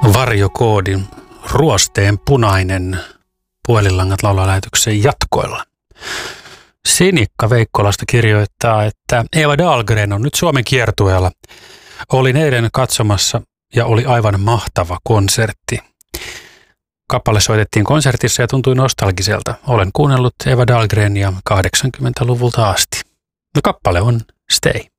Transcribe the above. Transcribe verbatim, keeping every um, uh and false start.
Varjokoodin ruosteen punainen puhelinlangat laulaa lähetyksen jatkoilla. Sinikka Veikkolasta kirjoittaa, että Eva Dahlgren on nyt Suomen kiertueella. Olin eilen katsomassa ja oli aivan mahtava konsertti. Kappale soitettiin konsertissa ja tuntui nostalgiselta. Olen kuunnellut Eva Dahlgrenia kahdeksankymmentäluvulta asti. No kappale on Stay.